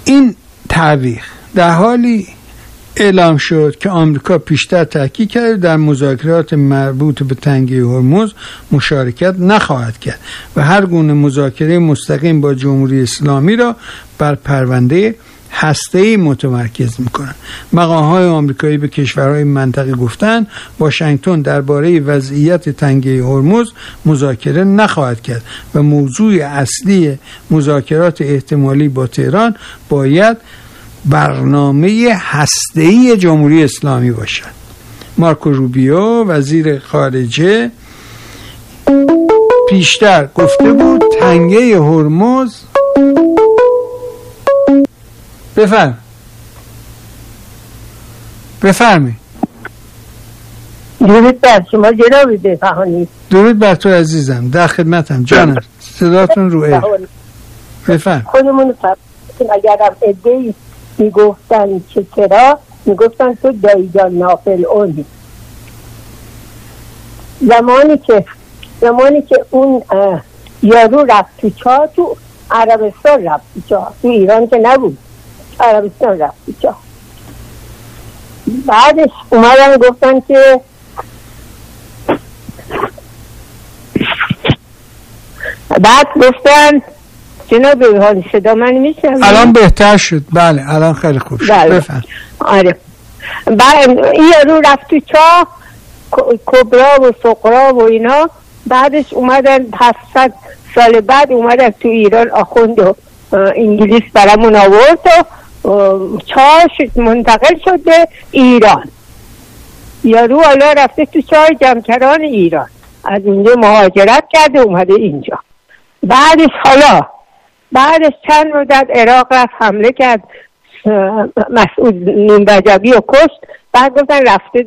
این تعویق در حالی اعلام شد که آمریکا پیشتر تاکید کرد در مذاکرات مربوط به تنگه هرمز مشارکت نخواهد کرد و هر گونه مذاکره مستقیم با جمهوری اسلامی را بر پرونده هسته‌ای متمرکز می‌کنند. مقام‌های آمریکایی به کشورهای منطقه گفتند واشنگتن درباره وضعیت تنگه هرمز مذاکره نخواهد کرد و موضوع اصلی مذاکرات احتمالی با تهران باید برنامه هسته‌ای جمهوری اسلامی باشد. مارکو روبیو وزیر خارجه پیشتر گفته بود تنگه هرمز بفرمی. درود بر شما جناب بفهانی. درود بر تو عزیزم، در خدمتم جانم، صداتون رو ایر. بفرم. خودمون فرماییم اگرم ادهی میگفتن که چرا میگفتن تو دایجان نافل اونی. زمانی که اون یارو رفت تو چاه، تو عربستان رفت تو چاه، تو ایران که نبود، عربستان رفت تو چاه. بعدش اومدن گفتن که بعد گفتن جناب حال صدا من میشنوید؟ الان بهتر شد. بله الان خیلی خوب شد. بفرم. آره. بعد این یارو رفت تو چاه، کبرا و سقرا و اینا. بعدش اومدن 700 سال بعد اومدن تو ایران آخوند و انگلیس برامون آورد و چاه منتقل شد به ایران. یارو حالا رفته تو چاه جمکران ایران، از اینجا مهاجرت کرده اومده اینجا. بعدش چند مدت عراق رفت حمله کرد، مسعود نیمرجبی و کشت. بعد گفتن رفته